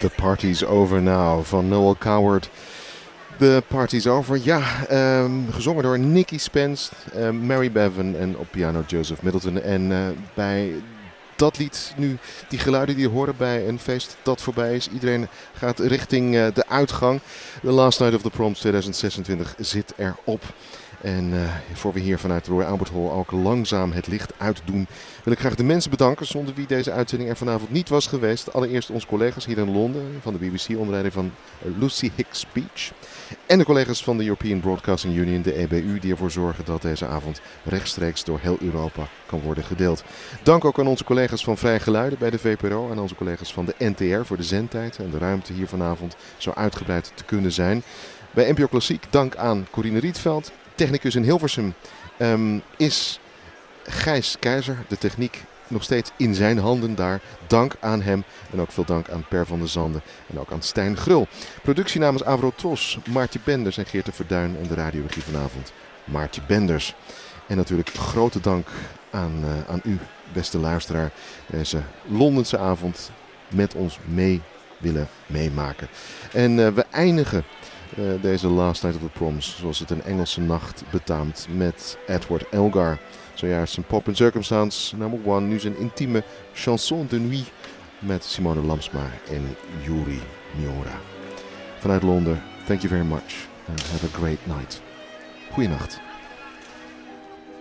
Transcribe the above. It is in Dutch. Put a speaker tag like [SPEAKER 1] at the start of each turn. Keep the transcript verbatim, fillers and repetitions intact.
[SPEAKER 1] The Party's Over Now van Noel Coward. The Party's Over, ja, um, gezongen door Nicky Spence, um, Mary Bevan en op piano Joseph Middleton. En uh, bij dat lied, nu die geluiden die je horen bij een feest dat voorbij is. Iedereen gaat richting uh, de uitgang. The Last Night of the Proms tweeduizend zesentwintig zit erop. En uh, voor we hier vanuit de Roy Albert Hall ook langzaam het licht uitdoen, wil ik graag de mensen bedanken zonder wie deze uitzending er vanavond niet was geweest. Allereerst onze collega's hier in Londen van de B B C onder leiding van Lucy Hicks Beach. En de collega's van de European Broadcasting Union, de E B U, die ervoor zorgen dat deze avond rechtstreeks door heel Europa kan worden gedeeld. Dank ook aan onze collega's van Vrij Geluiden bij de V P R O en onze collega's van de N T R voor de zendtijd en de ruimte hier vanavond zo uitgebreid te kunnen zijn. Bij N P O Klassiek dank aan Corine Rietveld. Technicus in Hilversum um, is Gijs Keizer. De techniek nog steeds in zijn handen daar. Dank aan hem. En ook veel dank aan Per van der Zanden. En ook aan Stijn Grul. Productie namens Avro Tros. Maartje Benders en Geert de Verduin. En de radioregie vanavond. Maartje Benders. En natuurlijk grote dank aan, uh, aan u, beste luisteraar. Deze Londense avond met ons mee willen meemaken. En uh, we eindigen Uh, deze Last Night of the Proms, zoals het een Engelse nacht betaamt, met Edward Elgar. Zojuist zijn Pop and Circumstance number one, nu zijn intieme Chanson de Nuit met Simone Lamsma en Yuri Miora. Vanuit Londen, thank you very much and have a great night. Goeienacht.